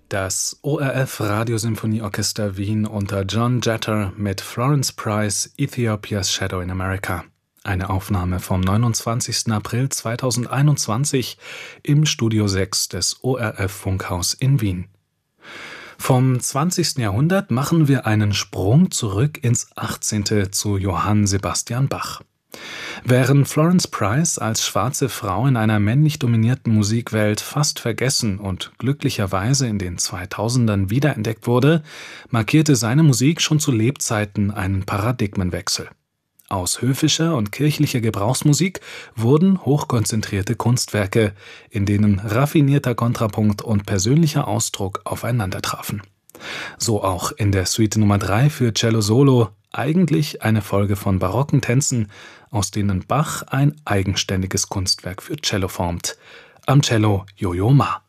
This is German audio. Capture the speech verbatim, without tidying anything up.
Das O R F Radiosymphonieorchester Wien unter John Jeter mit Florence Price, Ethiopia's Shadow in America. Eine Aufnahme vom neunundzwanzigsten April zweitausendeinundzwanzig im Studio sechs des O R F Funkhaus in Wien. Vom zwanzigsten Jahrhundert machen wir einen Sprung zurück ins achtzehnte zu Johann Sebastian Bach. Während Florence Price als schwarze Frau in einer männlich dominierten Musikwelt fast vergessen und glücklicherweise in den zweitausendern wiederentdeckt wurde, markierte seine Musik schon zu Lebzeiten einen Paradigmenwechsel. Aus höfischer und kirchlicher Gebrauchsmusik wurden hochkonzentrierte Kunstwerke, in denen raffinierter Kontrapunkt und persönlicher Ausdruck aufeinander trafen. So auch in der Suite Nummer drei für Cello Solo, eigentlich eine Folge von barocken Tänzen, aus denen Bach ein eigenständiges Kunstwerk für Cello formt. Am Cello Yo-Yo Ma.